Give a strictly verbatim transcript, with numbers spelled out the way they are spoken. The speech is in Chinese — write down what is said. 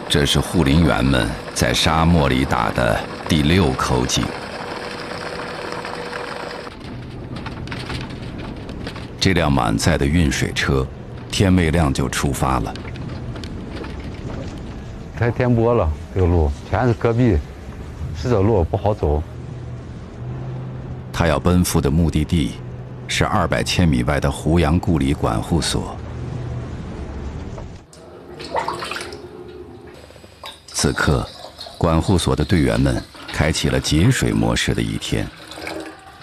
这是护林员们在沙漠里打的第六口井。这辆满载的运水车，天未亮就出发了。 太颠簸了，这个路全是戈壁，石子路不好走。 他要奔赴的目的地是二百千米外的胡杨故里管护所。此刻，管护所的队员们开启了节水模式的一天。